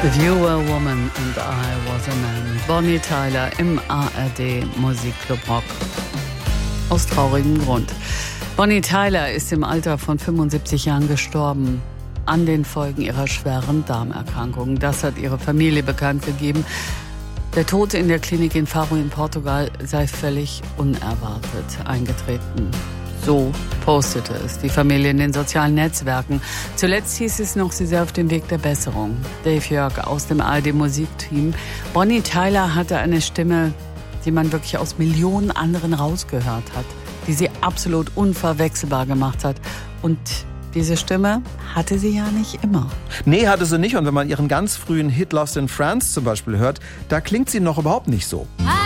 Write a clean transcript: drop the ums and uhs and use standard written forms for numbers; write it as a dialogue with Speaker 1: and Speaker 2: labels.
Speaker 1: You were a woman and I was a man. Bonnie Tyler im ARD Musikclub Rock. Aus traurigem Grund. Bonnie Tyler ist im Alter von 75 Jahren gestorben. An den Folgen ihrer schweren Darmerkrankung. Das hat ihre Familie bekannt gegeben. Der Tod in der Klinik in Faro in Portugal sei völlig unerwartet eingetreten. So postete es die Familie in den sozialen Netzwerken. Zuletzt hieß es noch, sie sei auf dem Weg der Besserung. Dave Jörg aus dem ARD-Musikteam. Bonnie Tyler hatte eine Stimme, die man wirklich aus Millionen anderen rausgehört hat, die sie absolut unverwechselbar gemacht hat. Und diese Stimme hatte sie ja nicht immer.
Speaker 2: Nee, hatte sie nicht. Und wenn man ihren ganz frühen Hit Lost in France zum Beispiel hört, da klingt sie noch überhaupt nicht so.